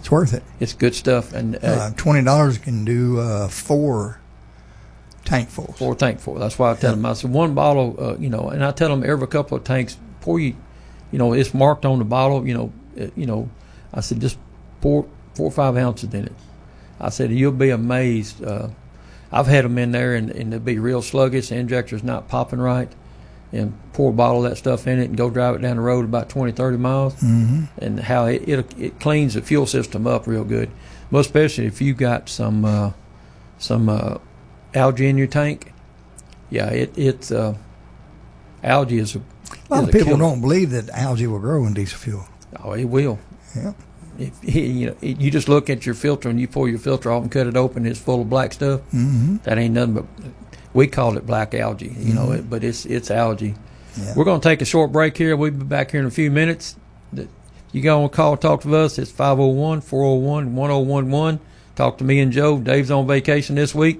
It's worth it. It's good stuff. And $20 can do 4 tankfuls. 4 tankfuls. That's why I tell them. I said one bottle, and I tell them every couple of tanks, pour it's marked on the bottle. I said just pour 4 or 5 ounces in it. I said you'll be amazed. I've had them in there and they'll be real sluggish. The injector's not popping right. And pour a bottle of that stuff in it and go drive it down the road about 20, 30 miles. Mm-hmm. And how it cleans the fuel system up real good. Most especially if you got some algae in your tank. Yeah, it's algae is a lot of people don't believe that algae will grow in diesel fuel. Oh, it will. Yeah. You just look at your filter and you pull your filter off and cut it open. It's full of black stuff. Mm-hmm. That ain't nothing but. We call it black algae, but it's algae. Yeah. We're going to take a short break here. We'll be back here in a few minutes. You go on call, talk to us. It's 501-401-1011. Talk to me and Joe. Dave's on vacation this week.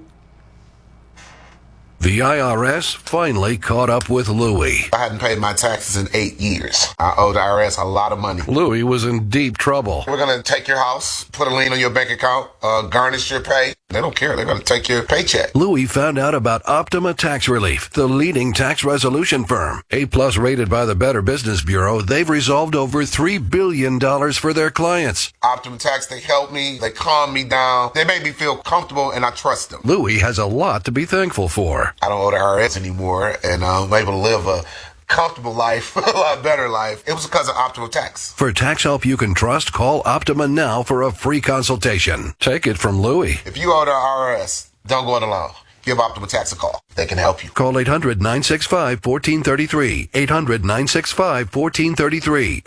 The IRS finally caught up with Louie. I hadn't paid my taxes in 8 years. I owe the IRS a lot of money. Louie was in deep trouble. We're going to take your house, put a lien on your bank account, garnish your pay. They don't care. They're going to take your paycheck. Louie found out about Optima Tax Relief, the leading tax resolution firm. A-plus rated by the Better Business Bureau, they've resolved over $3 billion for their clients. Optima Tax, they help me. They calm me down. They make me feel comfortable, and I trust them. Louie has a lot to be thankful for. I don't owe the IRS anymore, and I'm able to live a comfortable life, a lot better life. It was because of Optima Tax. For tax help you can trust, call Optima now for a free consultation. Take it from Louie. If you owe the IRS, don't go it alone. Give Optima Tax a call. They can help you. Call 800-965-1433. 800-965-1433.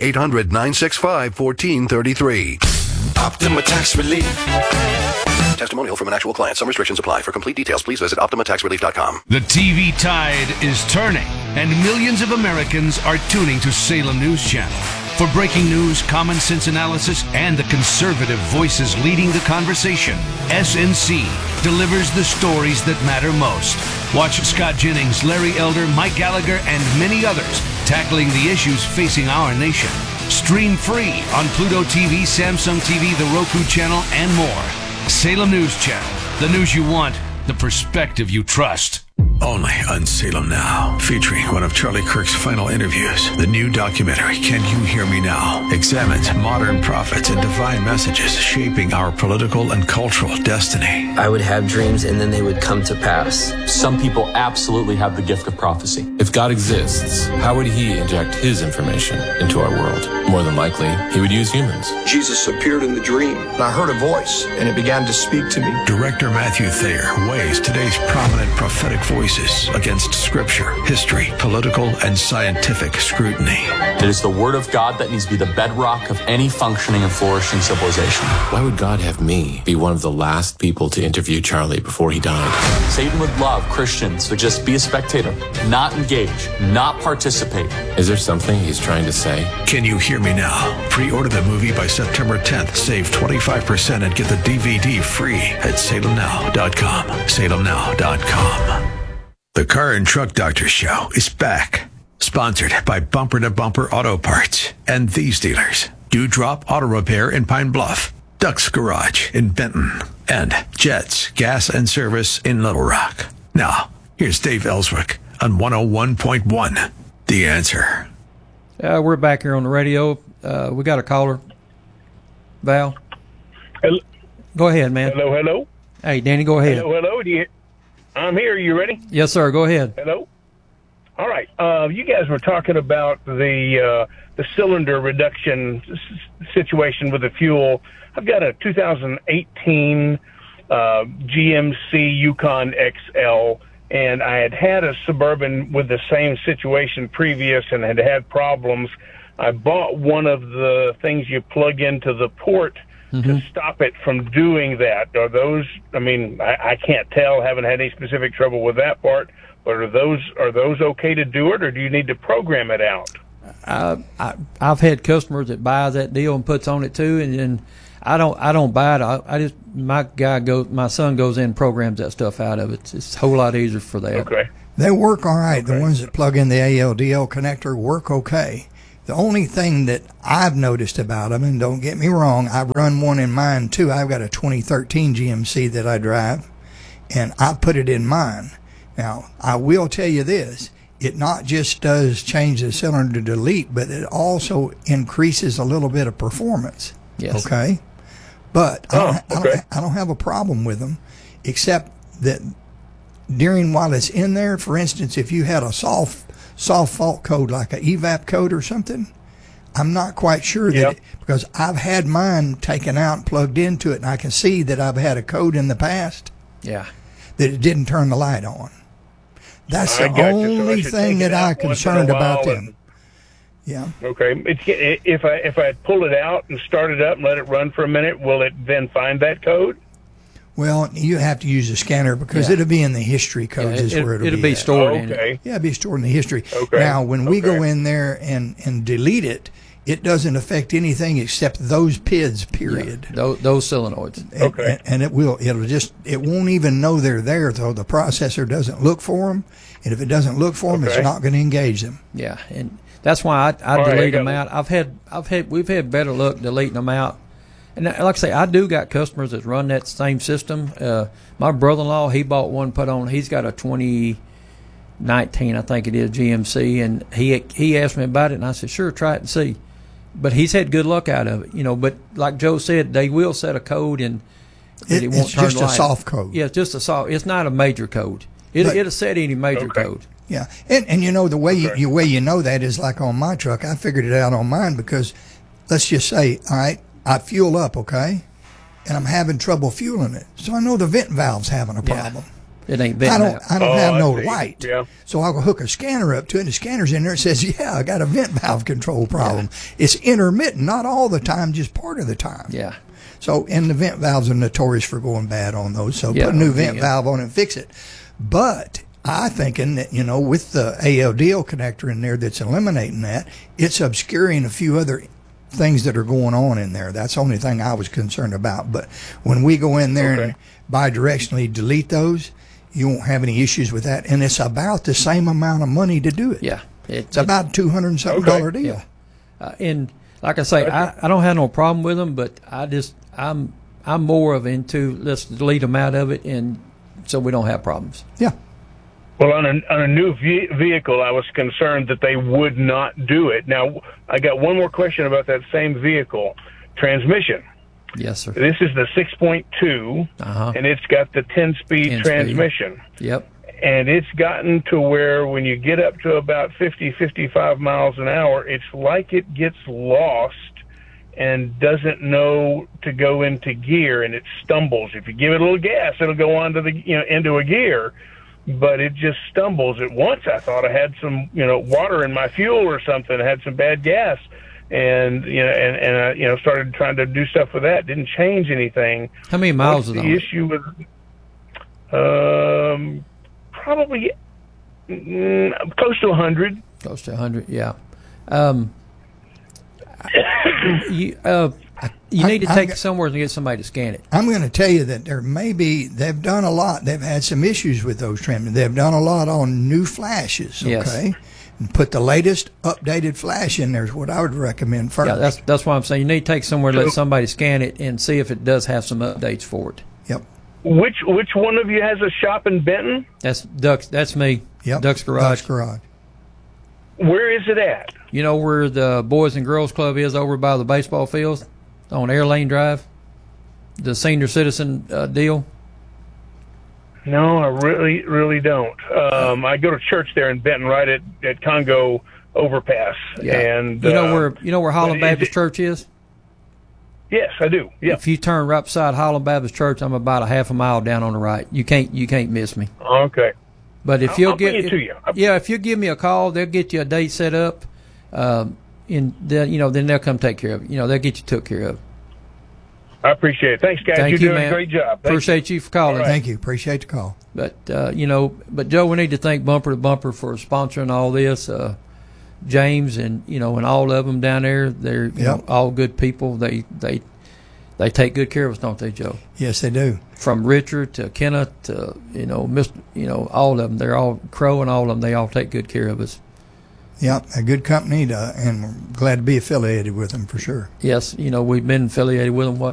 800-965-1433. Optima Tax Relief. Testimonial from an actual client. Some restrictions apply. For complete details, please visit OptimaTaxRelief.com. The TV tide is turning, and millions of Americans are tuning to Salem News Channel. For breaking news, common sense analysis, and the conservative voices leading the conversation, SNC delivers the stories that matter most. Watch Scott Jennings, Larry Elder, Mike Gallagher, and many others tackling the issues facing our nation. Stream free on Pluto TV, Samsung TV, the Roku channel, and more. Salem News Channel. The news you want, the perspective you trust. Only on Salem Now, featuring one of Charlie Kirk's final interviews. The new documentary, Can You Hear Me Now?, examines modern prophets and divine messages shaping our political and cultural destiny. I would have dreams and then they would come to pass. Some people absolutely have the gift of prophecy. If God exists, how would he inject his information into our world? More than likely, he would use humans. Jesus appeared in the dream, and I heard a voice, and it began to speak to me. Director Matthew Thayer weighs today's prominent prophetic voices against scripture, history, political, and scientific scrutiny. It is the word of God that needs to be the bedrock of any functioning and flourishing civilization. Why would God have me be one of the last people to interview Charlie before he died? Satan would love Christians to just be a spectator, not engage, not participate. Is there something he's trying to say? Can You Hear Me Now? Pre-order the movie by September 10th. Save 25% and get the DVD free at salemnow.com. salemnow.com. The Car and Truck Doctor Show is back. Sponsored by Bumper to Bumper Auto Parts and these dealers. Dewdrop Auto Repair in Pine Bluff, Duck's Garage in Benton, and Jets Gas and Service in Little Rock. Now, here's Dave Ellswick on 101.1. The Answer. We're back here on the radio. We got a caller. Val? Hello. Go ahead, man. Hello. Hey, Danny, go ahead. Hello. I'm here. You ready? Yes, sir. Go ahead. Hello. All right. You guys were talking about the cylinder reduction situation with the fuel. I've got a 2018 GMC Yukon XL, and I had a Suburban with the same situation previous and had problems. I bought one of the things you plug into the port to stop it from doing that. Are those, I can't tell, haven't had any specific trouble with that part, but are those okay to do it, or do you need to program it out? I've had customers that buys that deal and puts on it too, and I don't buy it. My son goes in and programs that stuff out of it. It's a whole lot easier for that. Okay. They work all right. The ones that plug in the ALDL connector work okay. The only thing that I've noticed about them, and don't get me wrong, I've run one in mine too. I've got a 2013 GMC that I drive, and I put it in mine. Now, I will tell you this. It not just does change the cylinder to delete, but it also increases a little bit of performance. Yes. Okay? But I don't have a problem with them, except that while it's in there, for instance, if you had a soft fault code like an evap code or something, I'm not quite sure that because I've had mine taken out and plugged into it, and I can see that I've had a code in the past that it didn't turn the light on. That's the only thing that I'm concerned about them. Yeah. Okay. If I pull it out and start it up and let it run for a minute, will it then find that code? Well, you have to use a scanner because it'll be in the history codes is where it'll be stored in it. Yeah, it'll be stored in the history. Okay. Now, when we go in there and delete it, it doesn't affect anything except those PIDs, period. Yeah, those solenoids. And it won't even know they're there, though the processor doesn't look for them. And if it doesn't look for them, it's not going to engage them. Yeah, and that's why I delete them out. We've had better luck deleting them out. And like I say, I do got customers that run that same system. My brother-in-law, he bought one put on. He's got a 2019, I think it is, GMC, and he asked me about it, and I said, sure, try it and see. But he's had good luck out of it, But like Joe said, they will set a code, and it won't turn just the light. A soft code. Yeah, it's just a soft. It's not a major code. It'll set any major code. Yeah, and the way you know that is like on my truck. I figured it out on mine because let's just say, all right, I fuel up, okay, and I'm having trouble fueling it, so I know the vent valve's having a problem. It ain't vent valve. I don't have no light, so I'll go hook a scanner up to it, and the scanner's in there. It says, I got a vent valve control problem. It's intermittent, not all the time, just part of the time. Yeah. So, and the vent valves are notorious for going bad on those. So put a new vent valve on it and fix it. But I'm thinking that, with the ALDL connector in there that's eliminating that, it's obscuring a few other things that are going on in there. That's the only thing I was concerned about. But when we go in there and bidirectionally delete those, you won't have any issues with that. And it's about the same amount of money to do it. Yeah. It's about $200 and something deal. Yeah. And like I say, I don't have no problem with them, but I'm more of into let's delete them out of it, and so we don't have problems. Yeah. Well, on a new vehicle, I was concerned that they would not do it. Now, I got one more question about that same vehicle. Transmission. Yes, sir. This is the 6.2, and it's got the 10-speed transmission. Yep. And it's gotten to where when you get up to about 50, 55 miles an hour, it's like it gets lost and doesn't know to go into gear, and it stumbles. If you give it a little gas, it'll go on to into a gear. But it just stumbles. At once, I thought I had some, water in my fuel or something. I had some bad gas, and I started trying to do stuff with that. Didn't change anything. How many miles is the issue with? Probably close to 100. Close to 100, yeah. You need to take it somewhere and get somebody to scan it. I'm going to tell you that they've done a lot. They've had some issues with those trimmings. They've done a lot on new flashes, okay? Yes. And put the latest updated flash in there is what I would recommend first. Yeah, that's why I'm saying you need to take somewhere and let somebody scan it and see if it does have some updates for it. Yep. Which one of you has a shop in Benton? That's Duck's. That's me. Yep. Duck's Garage. Duck's Garage. Where is it at? You know where the Boys and Girls Club is over by the baseball fields on Air Lane Drive? The senior citizen deal? No, I really don't. I go to church there in Benton, right at Congo Overpass. Yeah. And you know where Holland Baptist Church is? Yes, I do. Yeah. If you turn right beside Holland Baptist Church, I'm about a half a mile down on the right. You can't miss me. Okay. But if I'll bring it to you. If you give me a call, they'll get you a date set up, and then they'll come take care of it. They'll get you took care of. I appreciate it. Thanks, guys. You're doing a great job. Appreciate you for calling. Right. Thank you. Appreciate the call. But but Joe, we need to thank Bumper to Bumper for sponsoring all this. James and and all of them down there, they're all good people. They take good care of us, don't they, Joe? Yes, they do. From Richard to Kenneth to Mr. All of them. They're all Crow and all of them. They all take good care of us. Yep, a good company, and we're glad to be affiliated with them for sure. Yes, we've been affiliated with them,